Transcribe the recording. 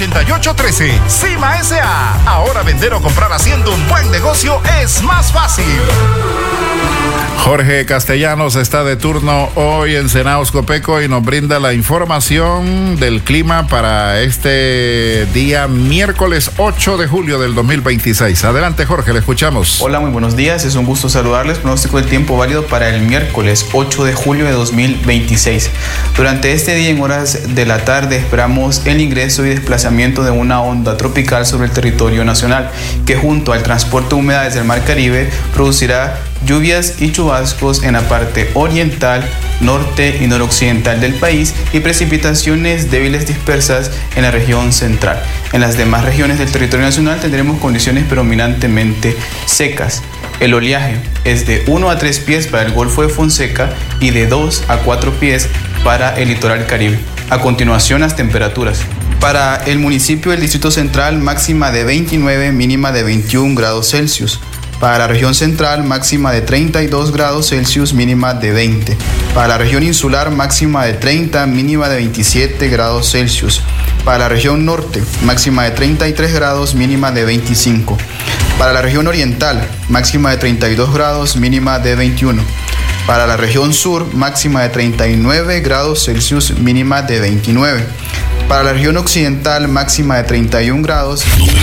8813. Cima S.A. Ahora vender o comprar haciendo un buen negocio es más fácil. Jorge Castellanos está de turno hoy en Senaos Copeco y nos brinda la información del clima para este día miércoles 8 de julio del 2026. Adelante, Jorge, le escuchamos. Hola, muy buenos días, es un gusto saludarles. Pronóstico del tiempo válido para el miércoles 8 de julio de 2026. Durante este día, en horas de la tarde, esperamos el ingreso y desplazamiento de una onda tropical sobre el territorio nacional, que junto al transporte de humedades del Mar Caribe producirá lluvias y chubascos en la parte oriental, norte y noroccidental del país y precipitaciones débiles dispersas en la región central. En las demás regiones del territorio nacional tendremos condiciones predominantemente secas. El oleaje es de 1 a 3 pies para el Golfo de Fonseca y de 2 a 4 pies para el litoral Caribe. A continuación, las temperaturas. Para el municipio del Distrito Central, máxima de 29, mínima de 21 grados Celsius. Para la región central, máxima de 32 grados Celsius, mínima de 20. Para la región insular, máxima de 30, mínima de 27 grados Celsius. Para la región norte, máxima de 33 grados, mínima de 25. Para la región oriental, máxima de 32 grados, mínima de 21. Para la región sur, máxima de 39 grados Celsius, mínima de 29. Para la región occidental, máxima de 31 grados.